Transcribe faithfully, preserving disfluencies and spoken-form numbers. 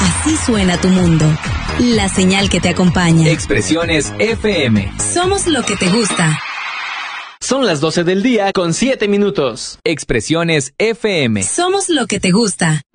Así suena tu mundo. La señal que te acompaña. Expresiones F M. Somos lo que te gusta. Son las doce del día con siete minutos. Expresiones F M. Somos lo que te gusta.